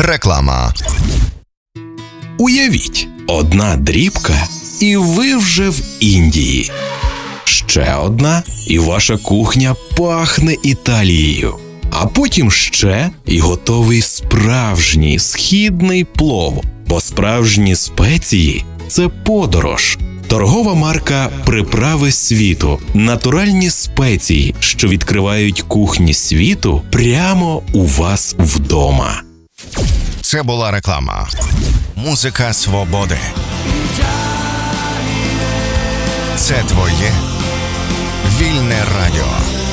Реклама. Уявіть, одна дрібка, і ви вже в Індії. Ще одна, і ваша кухня пахне Італією. А потім ще, і готовий справжній східний плов. Бо справжні спеції – це подорож. Торгова марка «Приправи світу» – натуральні спеції, що відкривають кухні світу прямо у вас вдома. Це була реклама. Музика свободи. Це твоє вільне радіо.